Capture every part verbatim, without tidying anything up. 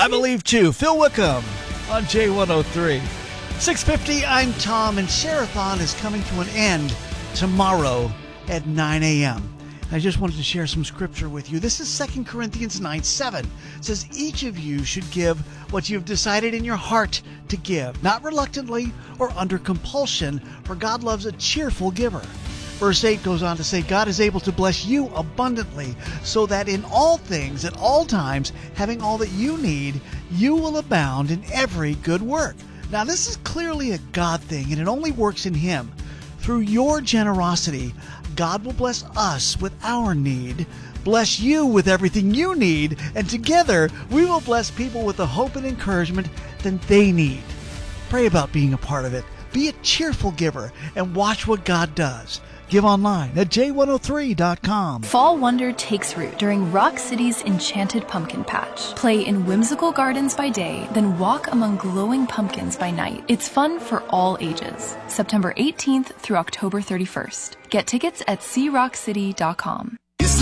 I believe too. Phil Wickham on J one oh three. six fifty, I'm Tom, and Share-a-thon is coming to an end tomorrow at nine a.m. I just wanted to share some scripture with you. This is Second Corinthians nine seven. It says, each of you should give what you have decided in your heart to give, not reluctantly or under compulsion, for God loves a cheerful giver. Verse eight goes on to say, God is able to bless you abundantly, so that in all things, at all times, having all that you need, you will abound in every good work. Now, this is clearly a God thing, and it only works in Him. Through your generosity, God will bless us with our need, bless you with everything you need, and together we will bless people with the hope and encouragement that they need. Pray about being a part of it. Be a cheerful giver and watch what God does. Give online at j one oh three dot com. Fall wonder takes root during Rock City's Enchanted Pumpkin Patch. Play in whimsical gardens by day, then walk among glowing pumpkins by night. It's fun for all ages. September eighteenth through October thirty-first. Get tickets at c rock city dot com.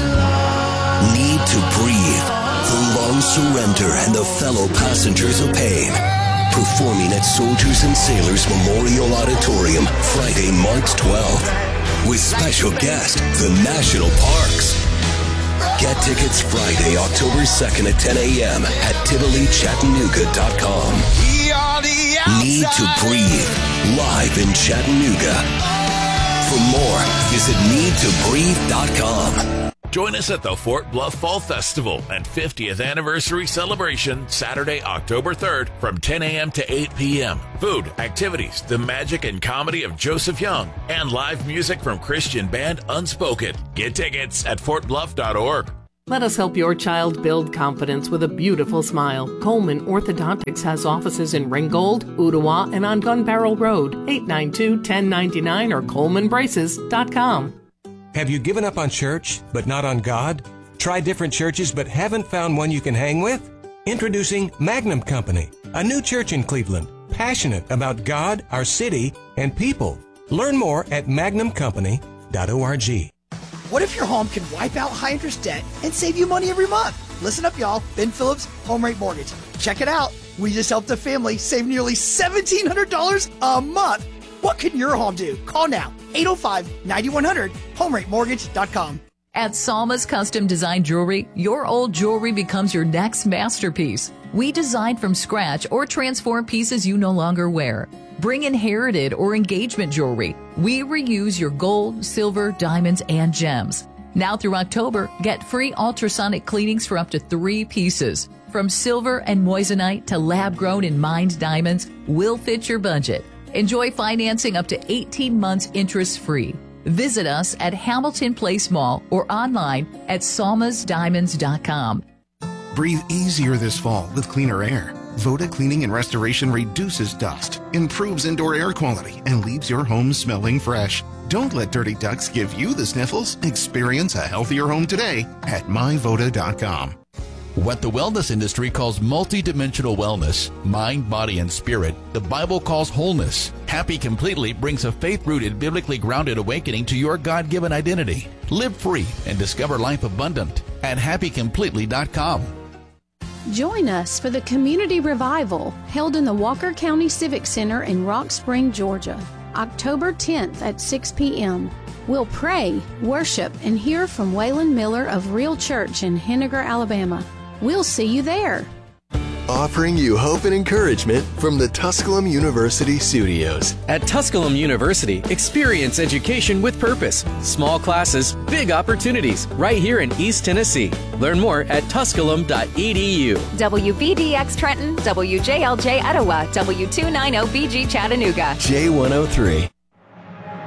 Need to breathe. The long surrender and the fellow passengers of pain. Performing at Soldiers and Sailors Memorial Auditorium, Friday, March twelfth. With special guest, the National Parks. Get tickets Friday, October second at ten a.m. at tivoli chattanooga dot com. Need to breathe. Live in Chattanooga. For more, visit need to breathe dot com. Join us at the Fort Bluff Fall Festival and fiftieth Anniversary Celebration, Saturday, October third, from ten a.m. to eight p.m. Food, activities, the magic and comedy of Joseph Young, and live music from Christian band Unspoken. Get tickets at fort bluff dot org. Let us help your child build confidence with a beautiful smile. Coleman Orthodontics has offices in Ringgold, Ottawa, and on Gun Barrel Road, eight nine two, one oh nine nine or coleman braces dot com. Have you given up on church, but not on God? Tried different churches, but haven't found one you can hang with? Introducing Magnum Company, a new church in Cleveland, passionate about God, our city, and people. Learn more at magnum company dot org. What if your home can wipe out high-interest debt and save you money every month? Listen up, y'all. Ben Phillips, Home Rate Mortgage. Check it out. We just helped a family save nearly seventeen hundred dollars a month. What can your home do? Call now, eight oh five, nine one hundred, home rate mortgage dot com. At Salma's Custom Design Jewelry, your old jewelry becomes your next masterpiece. We design from scratch or transform pieces you no longer wear. Bring inherited or engagement jewelry. We reuse your gold, silver, diamonds, and gems. Now through October, get free ultrasonic cleanings for up to three pieces. From silver and moissanite to lab-grown and mined diamonds, we'll fit your budget. Enjoy financing up to eighteen months interest-free. Visit us at Hamilton Place Mall or online at salmas diamonds dot com. Breathe easier this fall with cleaner air. Voda Cleaning and Restoration reduces dust, improves indoor air quality, and leaves your home smelling fresh. Don't let dirty ducks give you the sniffles. Experience a healthier home today at my voda dot com. What the wellness industry calls multidimensional wellness, mind, body, and spirit, the Bible calls wholeness. Happy Completely brings a faith-rooted, biblically grounded awakening to your God-given identity. Live free and discover life abundant at happy completely dot com. Join us for the Community Revival held in the Walker County Civic Center in Rock Spring, Georgia, October tenth at six p.m. We'll pray, worship, and hear from Waylon Miller of Real Church in Henniger, Alabama. We'll see you there. Offering you hope and encouragement from the Tusculum University studios. At Tusculum University, experience education with purpose. Small classes, big opportunities, right here in East Tennessee. Learn more at tusculum dot e d u. W B D X Trenton, W J L J Etowah, W two ninety B G Chattanooga. J one oh three.